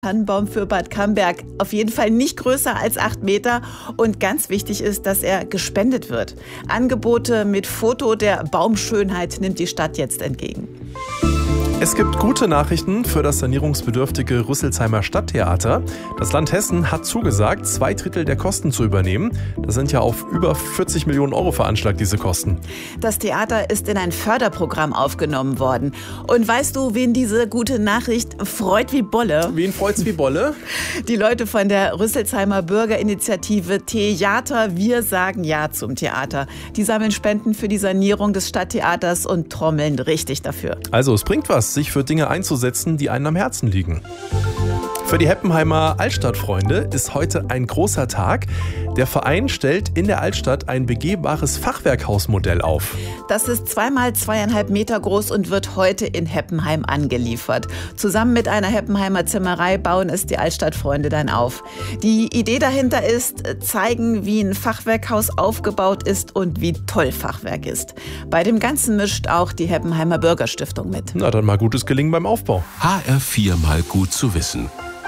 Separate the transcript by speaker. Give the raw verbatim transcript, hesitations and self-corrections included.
Speaker 1: Tannenbaum für Bad Camberg. Auf jeden Fall nicht größer als acht Meter. Und ganz wichtig ist, dass er gespendet wird. Angebote mit Foto der Baumschönheit nimmt die Stadt jetzt entgegen.
Speaker 2: Es gibt gute Nachrichten für das sanierungsbedürftige Rüsselsheimer Stadttheater. Das Land Hessen hat zugesagt, zwei Drittel der Kosten zu übernehmen. Das sind ja auf über vierzig Millionen Euro veranschlagt, diese Kosten.
Speaker 1: Das Theater ist in ein Förderprogramm aufgenommen worden. Und weißt du, wen diese gute Nachricht freut wie Bolle?
Speaker 2: Wen freut's wie Bolle?
Speaker 1: Die Leute von der Rüsselsheimer Bürgerinitiative Theater. Wir sagen Ja zum Theater. Die sammeln Spenden für die Sanierung des Stadttheaters und trommeln richtig dafür.
Speaker 2: Also es bringt was, sich für Dinge einzusetzen, die einem am Herzen liegen. Für die Heppenheimer Altstadtfreunde ist heute ein großer Tag. Der Verein stellt in der Altstadt ein begehbares Fachwerkhausmodell auf.
Speaker 1: Das ist zweimal zweieinhalb Meter groß und wird heute in Heppenheim angeliefert. Zusammen mit einer Heppenheimer Zimmerei bauen es die Altstadtfreunde dann auf. Die Idee dahinter ist, zeigen, wie ein Fachwerkhaus aufgebaut ist und wie toll Fachwerk ist. Bei dem Ganzen mischt auch die Heppenheimer Bürgerstiftung mit.
Speaker 2: Na dann mal gutes Gelingen beim Aufbau.
Speaker 3: H R vier mal gut zu wissen.